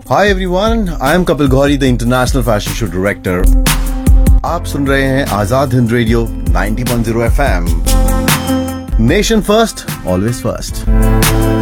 Hi everyone, I am Kapil Ghori, the International Fashion Show Director. आप सुन रहे हैं Azad Hind radio 90.0 FM. Nation first, always first.